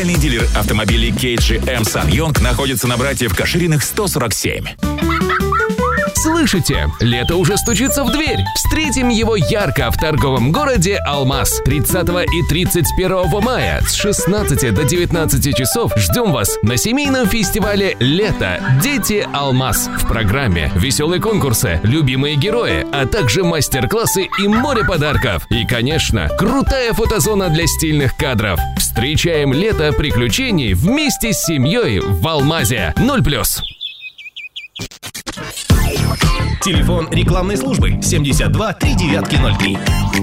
Дилер автомобилей KGM Сан-Йонг находится на Братьев Кашириных 147. Слышите? Лето уже стучится в дверь. Встретим его ярко в торговом городе Алмаз. 30 и 31 мая с 16 до 19 часов ждем вас на семейном фестивале «Лето. Дети Алмаз». В программе веселые конкурсы, любимые герои, а также мастер-классы и море подарков. И, конечно, крутая фотозона для стильных кадров. Встречаем лето приключений вместе с семьей в Алмазе. 0+. Телефон рекламной службы 72 3903.